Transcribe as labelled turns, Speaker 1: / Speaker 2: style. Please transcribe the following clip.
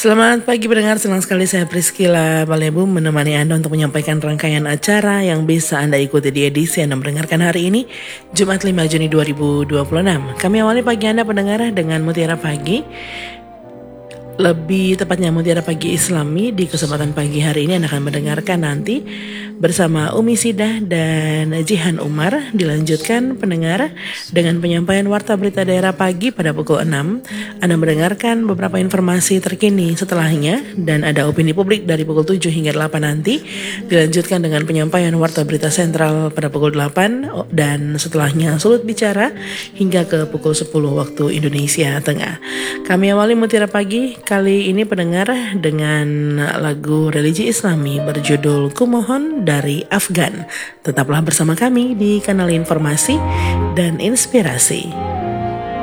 Speaker 1: Selamat pagi pendengar, senang sekali saya Priscila Balebu menemani Anda untuk menyampaikan rangkaian acara yang bisa Anda ikuti di edisi Anda mendengarkan hari ini, Jumat 5 Juni 2026. Kami awali pagi Anda pendengar dengan Mutiara Pagi, lebih tepatnya Mutiara Pagi Islami. Di kesempatan pagi hari ini Anda akan mendengarkan nanti bersama Umi Sidah dan Jihan Umar. Dilanjutkan pendengar dengan penyampaian Warta Berita Daerah Pagi pada pukul 6. Anda mendengarkan beberapa informasi terkini setelahnya dan ada opini publik dari pukul 7 hingga 8 nanti. Dilanjutkan dengan penyampaian Warta Berita Sentral pada pukul 8 dan setelahnya Sulut Bicara hingga ke pukul 10 waktu Indonesia Tengah. Kami awali Mutiara Pagi kali ini pendengar dengan lagu religi Islami berjudul Kumohon dari Afgan. Tetaplah bersama kami di kanal informasi dan inspirasi.